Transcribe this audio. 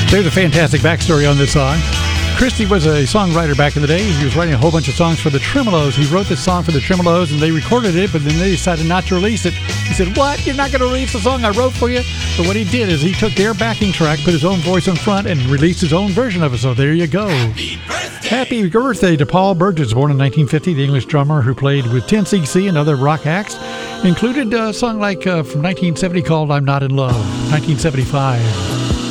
There's a fantastic backstory on this song. Christy was a songwriter back in the day. He was writing a whole bunch of songs for the Tremeloes. He wrote this song for the Tremeloes, and they recorded it, but then they decided not to release it. He said, "What? You're not going to release the song I wrote for you?" But what he did is he took their backing track, put his own voice in front, and released his own version of it. So there you go. Happy birthday to Paul Burgess, born in 1950, the English drummer who played with 10cc and other rock acts. Included a song like from 1970 called "I'm Not in Love," 1975.